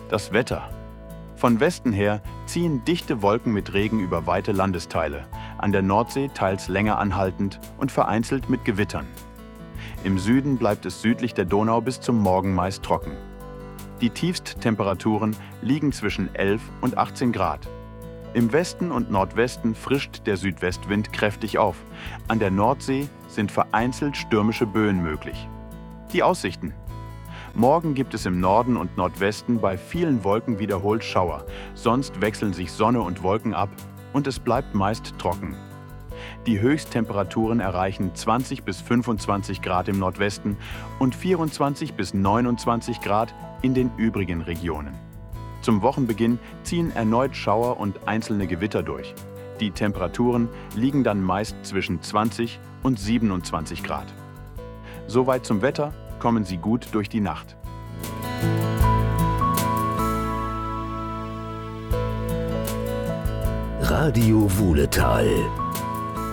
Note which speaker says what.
Speaker 1: Das Wetter. Von Westen her ziehen dichte Wolken mit Regen über weite Landesteile, an der Nordsee teils länger anhaltend und vereinzelt mit Gewittern. Im Süden bleibt es südlich der Donau bis zum Morgen meist trocken. Die Tiefsttemperaturen liegen zwischen 11 und 18 Grad. Im Westen und Nordwesten frischt der Südwestwind kräftig auf. An der Nordsee sind vereinzelt stürmische Böen möglich. Die Aussichten. Morgen gibt es im Norden und Nordwesten bei vielen Wolken wiederholt Schauer. Sonst wechseln sich Sonne und Wolken ab und es bleibt meist trocken. Die Höchsttemperaturen erreichen 20 bis 25 Grad im Nordwesten und 24 bis 29 Grad in den übrigen Regionen. Zum Wochenbeginn ziehen erneut Schauer und einzelne Gewitter durch. Die Temperaturen liegen dann meist zwischen 20 und 27 Grad. Soweit zum Wetter, kommen Sie gut durch die Nacht.
Speaker 2: Radio Wuhletal